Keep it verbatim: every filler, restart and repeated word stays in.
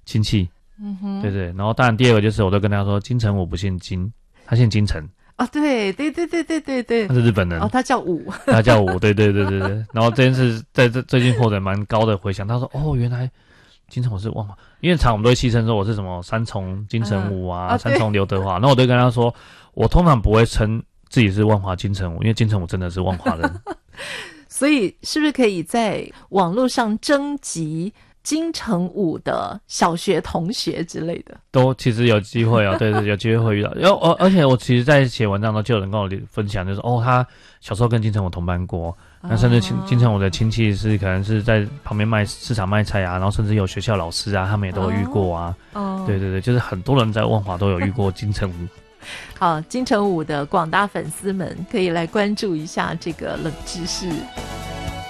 亲戚。 嗯哼， 对对。然后当然第二个就是我都跟他说金城武不姓金，他姓金城。 啊，对对对对对对对， 他是日本人。 哦，他叫武， 他叫武，对对对对对。然后这件事在这最近获得蛮高的回响。他说：“哦，原来金城武是万华，因为常我们都会戏称说我是什么三重金城武啊， 嗯啊三重刘德华。然后我都跟他说，我通常不会称自己是万华金城武，因为金城武真的是万华人。 所以是不是可以在网络上征集金城武的小学同学之类的？ 都其实有机会哦，对对，有机会会遇到。因为而而且我其实在写文章的时候，就有人跟我分享，就是哦，他小时候跟金城武同班过。”那甚至金金城武的亲戚是可能是在旁边卖市场卖菜啊，然后甚至有学校老师啊，他们也都有遇过啊。 哦， 对对对，就是很多人在万华都有遇过金城武。 好，金城武的广大粉丝们可以来关注一下这个冷知识。